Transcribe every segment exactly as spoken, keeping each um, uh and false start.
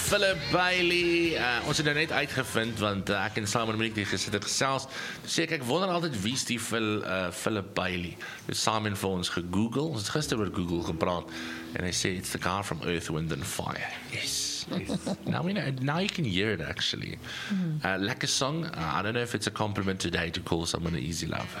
Philip Bailey. Uh, ons het nou net uitgevind, want uh, ek en Simon Monique die gesit het gesels. Toe sê ek, ek wonder altyd wie's die Phil, uh, Philip Bailey. Dus Simon vir ons gegoogel. Ons het gister oor Google gepraat. En hy sê, it's the guy from Earth, Wind and Fire. Yes. yes. now, we know, now you can hear it, actually. Mm. Uh, lekker song. Uh, I don't know if it's a compliment today to call someone an easy lover.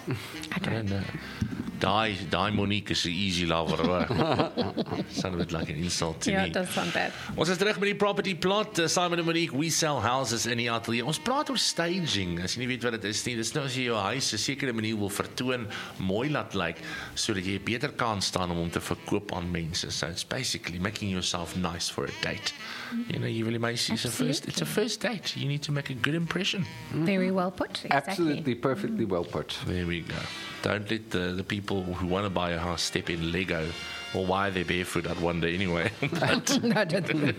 I don't, I don't know. Die, die Monique is 'n easy lover. Sound a bit like an insult to yeah, me. it does sound bad. Ons is terug met die property plot. Uh, Simon en Monique, we sell houses in die atelier. Ons praat oor staging. As jy nie weet wat dit is nie, dis nou as jy jou huis 'n sekere manier wil vertoon, mooi laat lyk, sodat jy beter kan staan om hom te verkoop aan mense. So it's basically making yourself nice for a date. Mm-hmm. You know, you really make it's a first it's a first date. You need to make a good impression. Mm-hmm. Very well put. Exactly. Absolutely, perfectly well put. There we go. Don't let the, the people who want to buy a house step in Lego, or why they're barefoot, I'd wonder anyway. But no, I don't think.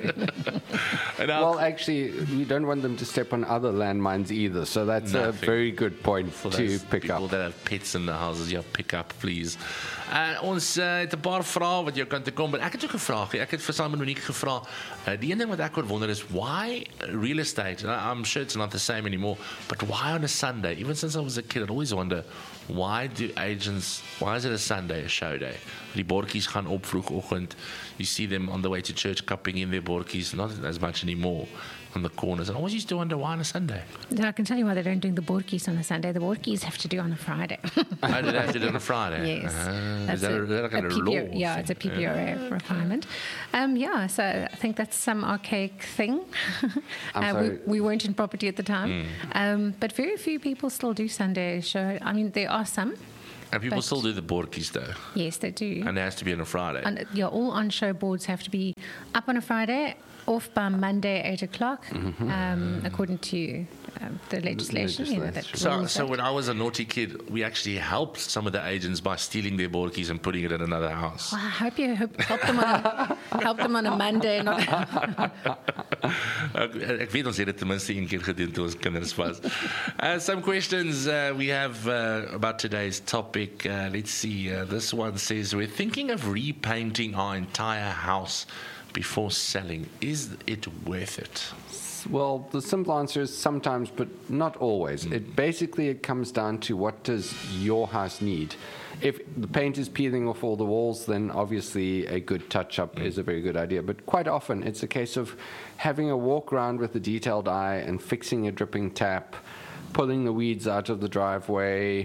Well, actually, we don't want them to step on other landmines either, so that's Nothing. a very good point For to pick people up. that have pets in the houses, yeah, pick up, please. Uh, ons uh, het 'n paar vrae wat jou kan te kom, maar ek het ook gevra, ek het vir Simon Monique gevra, uh, die een ding wat ek oor wonder is, why real estate, I'm sure it's not the same anymore, but why on a Sunday? Even since I was a kid, I'd always wonder, why do agents, why is it a Sunday, a show day? Die bordjies gaan op vroegoggend, you see them on the way to church cupping in their bordjies, not as much anymore, on the corners, and I always used to wonder why on a Sunday. I can tell you why they don't do the borkies on a Sunday. The borkies have to do on a Friday. Oh, do they have to do it on a Friday? Yes. Uh, is that, a, is that like a, a P P O, law? yeah, it's a P P O A yeah. requirement. Um, yeah, so I think that's some archaic thing. uh, we, we weren't in property at the time, mm. um, but very few people still do Sunday show. I mean, there are some. And people still do the bordkies though? Yes, they do. And it has to be on a Friday? And, yeah, all on-show boards have to be up on a Friday, off by Monday, eight o'clock, mm-hmm. um, according to um, the legislation. legislation. You know, that so so when I was a naughty kid, we actually helped some of the agents by stealing their bordkies and putting it in another house. Well, I hope you hope, help, them on a, help them on a Monday. Not ek, ek weet ons het dit ten minste een keer gedoen toe ons kinders was. Uh, some questions uh, we have uh, about today's topic. Uh, let's see. Uh, this one says, we're thinking of repainting our entire house before selling. Is it worth it? Well, the simple answer is sometimes, but not always. Mm. It basically it comes down to what does your house need. If the paint is peeling off all the walls, then obviously a good touch-up mm. is a very good idea. But quite often, it's a case of having a walk around with a detailed eye and fixing a dripping tap, pulling the weeds out of the driveway.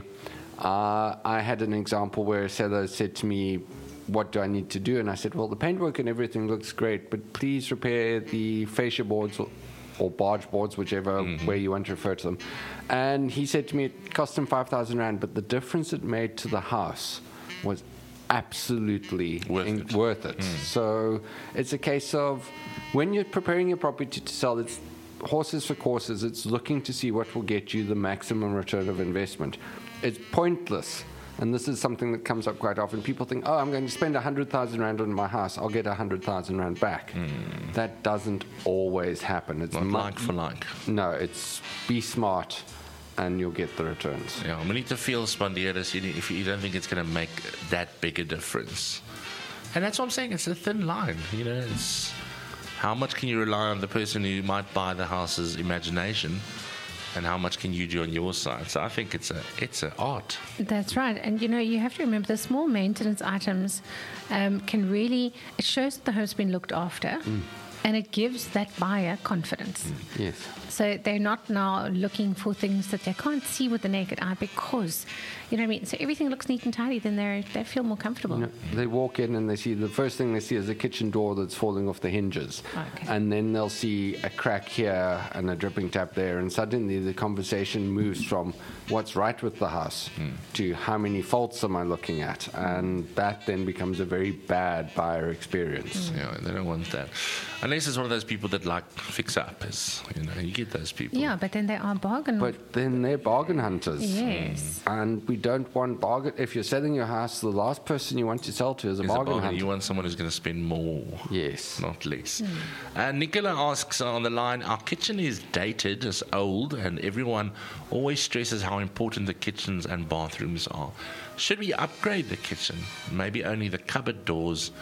Uh, I had an example where a seller said to me, what do I need to do? And I said, well, the paintwork and everything looks great, but please repair the fascia boards or, or barge boards, whichever mm-hmm. way you want to refer to them. And he said to me, it cost him five thousand rand, but the difference it made to the house was absolutely worth in, it. Worth it. Mm. So it's a case of when you're preparing your property to sell, it's horses for courses. It's looking to see what will get you the maximum return of investment. It's pointless. And this is something that comes up quite often. People think, oh, I'm going to spend one hundred thousand rand on my house. I'll get one hundred thousand rand back. Mm. That doesn't always happen. It's not mu- like for like. No, it's be smart and you'll get the returns. Yeah, we need to feel spontaneous if you don't think it's going to make that big a difference. And that's what I'm saying. It's a thin line. You know, it's how much can you rely on the person who might buy the house's imagination, and how much can you do on your side? So I think it's a it's an art. That's right. And, you know, you have to remember the small maintenance items um, can really, it shows that the home's been looked after, mm. and it gives that buyer confidence. Mm. Yes. So they're not now looking for things that they can't see with the naked eye because, you know what I mean? So everything looks neat and tidy, then they they feel more comfortable. You know, they walk in and they see, the first thing they see is a kitchen door that's falling off the hinges. Okay. And then they'll see a crack here and a dripping tap there, and suddenly the conversation moves from what's right with the house mm. to how many faults am I looking at, and that then becomes a very bad buyer experience. Mm. Yeah, they don't want that. Unless it's one of those people that like fix-uppers, you know, you get those people. Yeah, but then they are bargain. But then they're bargain hunters. Yes. Mm. And we don't want bargain. If you're selling your house, the last person you want to sell to is a, is bargain, a bargain hunter. You hunter. want someone who's going to spend more. Yes. Not less. Mm. Uh, Nicola asks on the line, our kitchen is dated, it's old, and everyone always stresses how important the kitchens and bathrooms are. Should we upgrade the kitchen? Maybe only the cupboard doors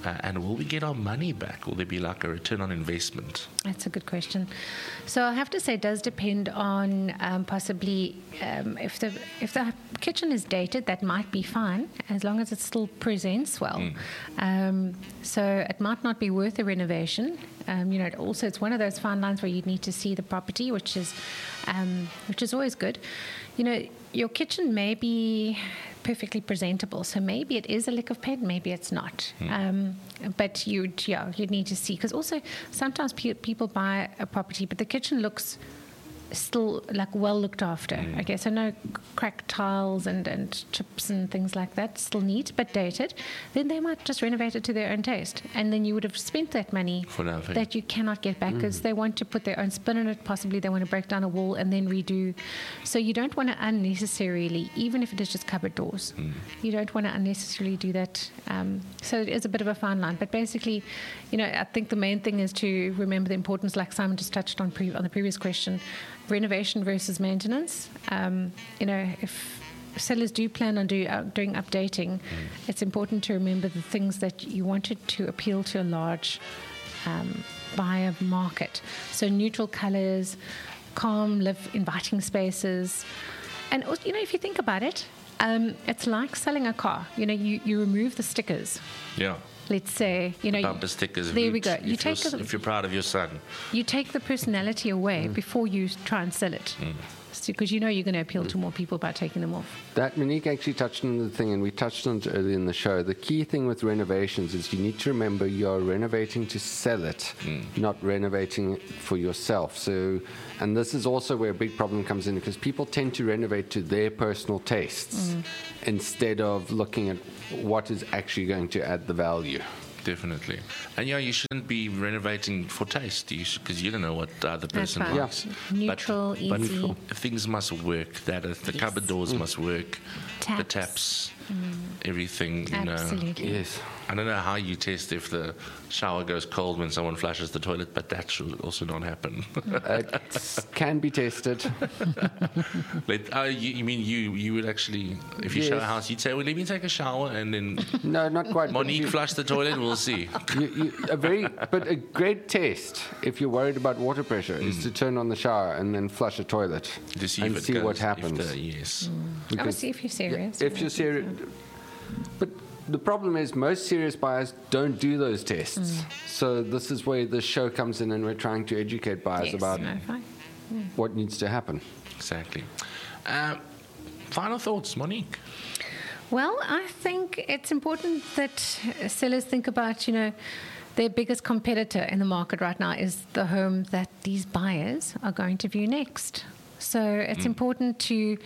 Uh, and will we get our money back? Will there be like a return on investment? That's a good question. So I have to say, it does depend on um, possibly um, if the if the kitchen is dated, that might be fine as long as it still presents well. Mm. Um, so it might not be worth a renovation. Um, you know, it also it's one of those fine lines where you need to see the property, which is um, which is always good. You know, your kitchen may be perfectly presentable, so maybe it is a lick of paint, maybe it's not. Mm. Um, but you, yeah, you need to see, because also sometimes pe- people buy a property, but the kitchen looks still like well looked after. Mm. Okay, so no cracked tiles and, and chips and things like that, still neat but dated. Then they might just renovate it to their own taste, and then you would have spent that money for nothing that you cannot get back, because mm. they want to put their own spin on it. Possibly they want to break down a wall and then redo. So you don't want to unnecessarily, even if it is just cupboard doors, mm. you don't want to unnecessarily do that. Um, so it is a bit of a fine line, but basically, you know, I think the main thing is to remember the importance, like Simon just touched on pre- on the previous question, renovation versus maintenance. Um, you know, if sellers do plan on do, uh, doing updating, mm. it's important to remember the things that you wanted to appeal to a large um, buyer market. So neutral colors, calm, live, inviting spaces. And, also, you know, if you think about it, um, it's like selling a car. You know, you, you remove the stickers. Yeah. Let's say, you know, bumper stickers. There we go. You take a, if you're proud of your son, you take the personality away mm. before you try and sell it, because mm. you know you're going to appeal mm. to more people by taking them off. That Monique actually touched on the thing, and we touched on it earlier in the show. The key thing with renovations is you need to remember you're renovating to sell it, mm. not renovating for yourself. So, and this is also where a big problem comes in, because people tend to renovate to their personal tastes mm. instead of looking at what is actually going to add the value. Definitely. And yeah, you shouldn't be renovating for taste, because you, you don't know what the other person right. likes. Yeah. Neutral, but, easy. But things must work. That is, the yes. cupboard doors mm. must work. Taps. The taps. Mm. Everything, you Absolutely. know. Yes. I don't know how you test if the shower goes cold when someone flushes the toilet, but that should also not happen. It can be tested. But, oh, you, you mean you you would actually, if you yes. show a house, you'd say, well, let me take a shower, and then no, not quite. Monique you, flush the toilet, and we'll see. You, you, a very, but a great test, if you're worried about water pressure, mm. is to turn on the shower and then flush a toilet to see and if it see goes, what happens. The, yes. Mm. Obviously, if you're serious. Yeah, if you're serious. But the problem is most serious buyers don't do those tests. Mm. So this is where the show comes in, and we're trying to educate buyers yes, about no, fine. Mm. what needs to happen. Exactly. Uh, final thoughts, Monique? Well, I think it's important that sellers think about, you know, their biggest competitor in the market right now is the home that these buyers are going to view next. So it's mm. important to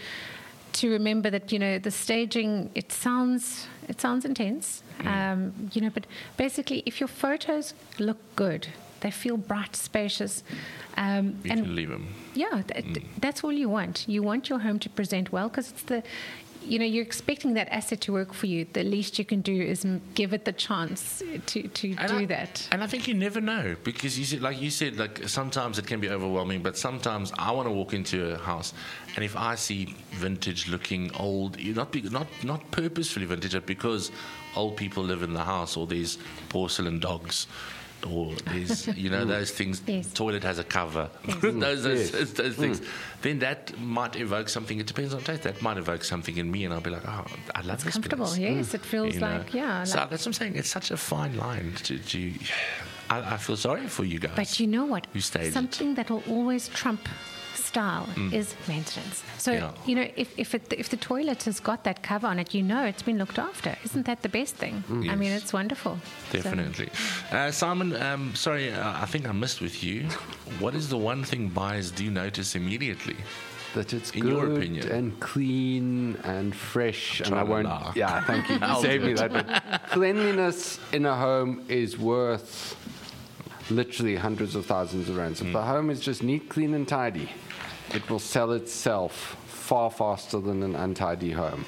to remember that, you know, the staging, it sounds it sounds intense, mm. um, you know, but basically if your photos look good, they feel bright, spacious. Um, you and can leave them. Yeah, th- mm. that's all you want. You want your home to present well, because it's the, you know, you're expecting that asset to work for you. The least you can do is m- give it the chance to, to do I, that. And I think you never know, because you said, like you said, like sometimes it can be overwhelming, but sometimes I want to walk into a house, and if I see vintage looking old, not be, not not purposefully vintage, but because old people live in the house, or there's porcelain dogs, or there's, you know, those things, yes. toilet has a cover, yes. those, those, yes. those things, mm. then that might evoke something. It depends on taste. That might evoke something in me, and I'll be like, oh, I love it's this comfortable, place. yes. Mm. It feels you like, know? yeah. So like, that's what I'm saying. It's such a fine line. To, to I, I feel sorry for you guys. But you know what? You stayed Something that will always trump style mm. is maintenance. So, yeah. you know, if if, it, if the toilet has got that cover on it, you know it's been looked after. Isn't that the best thing? Mm. Yes. I mean, it's wonderful. Definitely. So. Uh, Simon, um, sorry, uh, I think I missed with you. What is the one thing buyers do notice immediately? That it's in good your opinion, and clean and fresh. And I won't. La. Yeah, thank you. You saved me that. But cleanliness in a home is worth literally hundreds of thousands of rands. If mm. the home is just neat, clean, and tidy, it will sell itself far faster than an untidy home.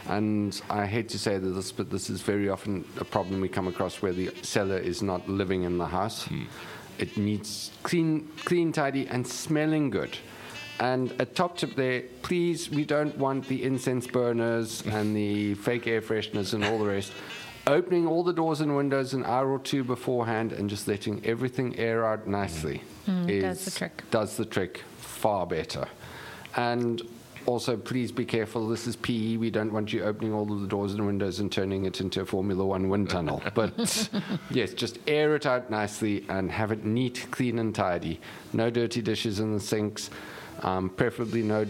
And I hate to say this, but this is very often a problem we come across, where the seller is not living in the house. Mm. It needs clean, clean, tidy, and smelling good. And a top tip there, please, we don't want the incense burners and the fake air fresheners and all the rest. opening all the doors and windows an hour or two beforehand and just letting everything air out nicely Mm, is, does the trick. does the trick far better. And also, please be careful. This is P E. We don't want you opening all of the doors and windows and turning it into a Formula One wind tunnel. But yes, just air it out nicely and have it neat, clean, and tidy. No dirty dishes in the sinks. Um, preferably no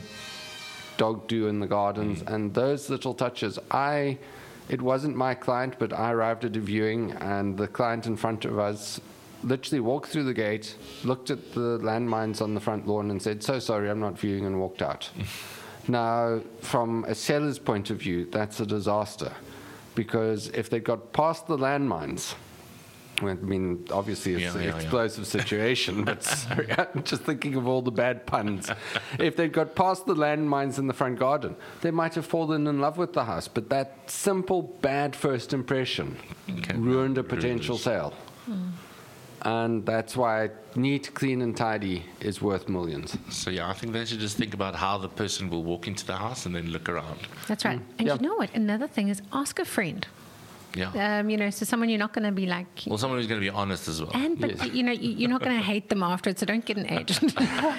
dog do in the gardens. Mm. And those little touches. I, it wasn't my client, but I arrived at a viewing, and the client in front of us literally walked through the gate, looked at the landmines on the front lawn and said, "So sorry, I'm not viewing," and walked out. Now, from a seller's point of view, that's a disaster, because if they got past the landmines, I mean, obviously it's yeah, an yeah, explosive yeah. situation, but sorry, I'm just thinking of all the bad puns. If they'd got past the landmines in the front garden, they might have fallen in love with the house, but that simple bad first impression okay. ruined a potential sale. Hmm. And that's why neat, clean, and tidy is worth millions. So, yeah, I think they should just think about how the person will walk into the house and then look around. That's right. Mm. And yeah. you know what? Another thing is ask a friend. Yeah. Um, you know, so someone you're not going to be like. Well, someone who's going to be honest as well. And, but, yes. you know, you're not going to hate them afterwards, so don't get an agent.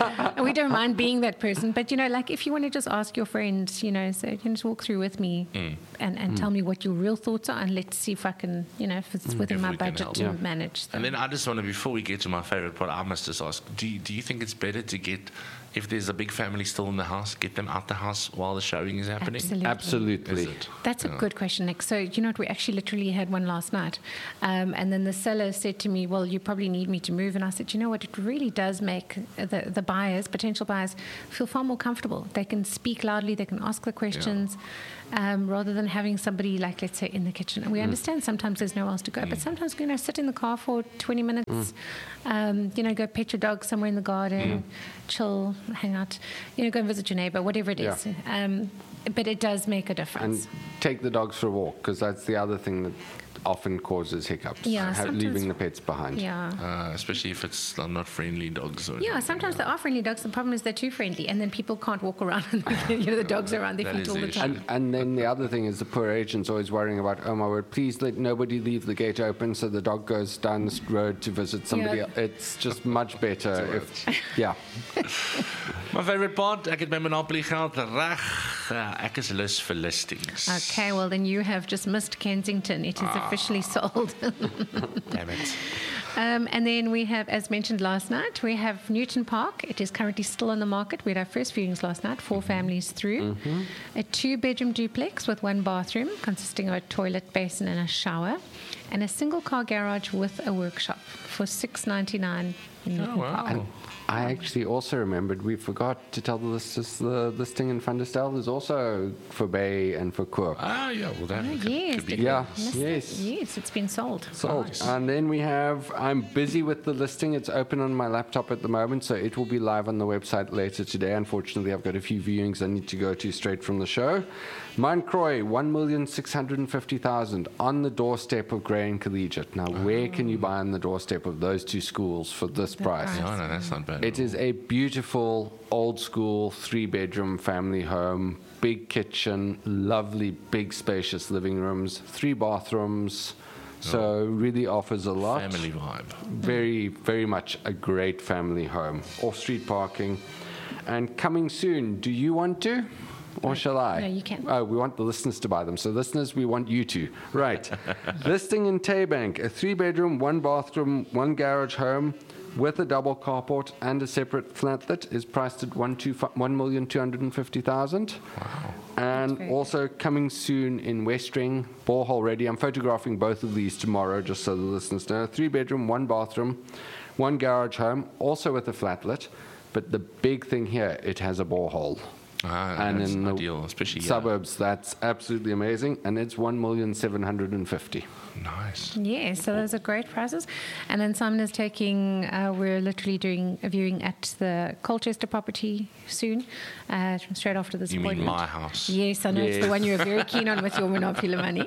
We don't mind being that person. But, you know, like if you want to just ask your friends, you know, so you can just walk through with me mm. and, and mm. tell me what your real thoughts are, and let's see if I can, you know, if it's mm. within if my budget to yeah. manage. So. And then I just want to, before we get to my favorite part, I must just ask, do you, do you think it's better to get, if there's a big family still in the house, get them out the house while the showing is happening? Absolutely. Absolutely. Is it? That's yeah. a good question, Nick. So, you know what, we actually literally had one last night. Um, and then the seller said to me, well, you probably need me to move. And I said, you know what, it really does make the, the buyers, potential buyers, feel far more comfortable. They can speak loudly, they can ask the questions, yeah. um, rather than having somebody, like, let's say, in the kitchen. And we mm. understand sometimes there's nowhere else to go, mm. but sometimes, you know, sit in the car for twenty minutes, mm. um, you know, go pet your dog somewhere in the garden, mm. chill, hang out, you know, go and visit your neighbor, whatever it is. Yeah. Um, but it does make a difference. And take the dogs for a walk, because that's the other thing that often causes hiccups. Yeah, have, leaving the pets behind. Yeah. Uh, especially if it's not friendly dogs. Or yeah, sometimes yeah. they are friendly dogs. The problem is they're too friendly, and then people can't walk around. And you know, the dogs are around their feet all the time. And, and then the other thing is the poor agent's always worrying about, oh my word, please let nobody leave the gate open so the dog goes down the road to visit somebody yeah. else. It's just much better if, yeah. My favorite part, ek het my Monopoly geld reg. Uh, ek is lus vir listings. Okay, well then you have just missed Kensington. It is ah. officially sold. Damn it. Um, and then we have, as mentioned last night, we have Newton Park. It is currently still on the market. We had our first viewings last night, four mm-hmm. families through. Mm-hmm. A two-bedroom duplex with one bathroom, consisting of a toilet, basin, and a shower, and a single-car garage with a workshop for six ninety-nine in Newton oh, wow. Park. And I actually also remembered, we forgot to tell the listeners the listing in Fundestel is also for Bay and for Cook. Ah, yeah, well, that oh, could, yes, could be yeah, yes. Yes, it's been sold. Sold. Nice. And then we have, I'm busy with the listing. It's open on my laptop at the moment, so it will be live on the website later today. Unfortunately, I've got a few viewings I need to go to straight from the show. Mount Croy, one million six hundred fifty thousand on the doorstep of Grey and Collegiate. Now, oh. where can you buy on the doorstep of those two schools for this the price? No, no, that's not bad. It is a beautiful, old-school, three-bedroom family home, big kitchen, lovely, big, spacious living rooms, three bathrooms, so oh. really offers a lot. Family vibe. Very, very much a great family home. Off-street parking. And coming soon, do you want to? Or shall I? No, you can. Oh, we want the listeners to buy them. So listeners, we want you to. Right. Listing in Taybank, a three-bedroom, one-bathroom, one-garage home with a double carport and a separate flatlet is priced at one million two hundred fifty thousand dollars. Wow. And also coming soon in Westring, borehole ready. I'm photographing both of these tomorrow, just so the listeners know. Three-bedroom, one-bathroom, one-garage home, also with a flatlet. But the big thing here, it has a borehole. Ah, and that's in the ideal, especially suburbs, yeah. that's absolutely amazing, and it's one million seven hundred fifty. Nice. Yeah, so those are great prices. And then Simon is taking, uh, we're literally doing a viewing at the Colchester property soon, uh, straight after this you appointment. You mean my house? Yes, I know yes. it's the one you're very keen on with your Monopoly money.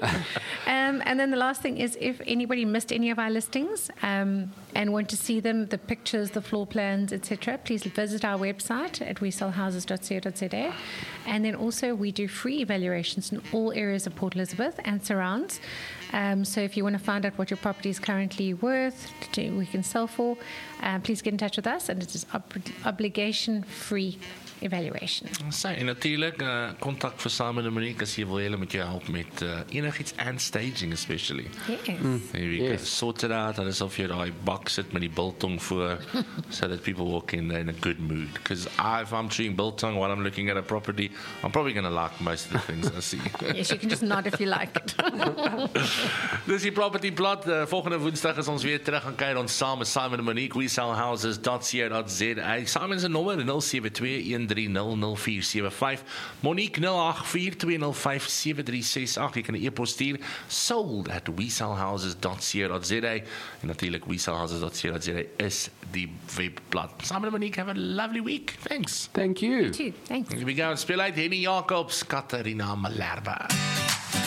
Um, and then the last thing is, if anybody missed any of our listings um, and want to see them, the pictures, the floor plans, et cetera, please visit our website at we sell houses dot co dot za. there. And then also we do free evaluations in all areas of Port Elizabeth and surrounds. Um, so if you want to find out what your property is currently worth, to, we can sell for, uh, please get in touch with us. And it is ob- obligation-free evaluation. So, en natuurlijk, uh, contact vir Simon en Monique as jy wil hulle met jou help met uh, enigiets and staging especially. Yes. Mm. There we Yes. go. Sort it out, and asof jy daai bak sit met die biltong voor, so that people walk in in a good mood. Because if I'm chewing biltong while I'm looking at a property, I'm probably going to like most of the things I see. Yes, you can just nod if you like it. Dis die Property Plot. Uh, volgende Woensdag is ons weer terug gaan kyk ons saam met Simon en Monique, we sell houses dot co dot za. Simon se nommer nul sewe twee een drie nul nul vier sewe vyf, Monique nul agt vier twee nul vyf sewe drie ses agt. Jy kan 'n e-pos stuur sold at we sell houses dot co dot za, en natuurlik we sell houses dot co dot za is die webblad. Simon en Monique, have a lovely week. Thanks. Thank you. Too. Thanks. Here we go. Speel uit Henny Jacobs, Katarina Malherbe.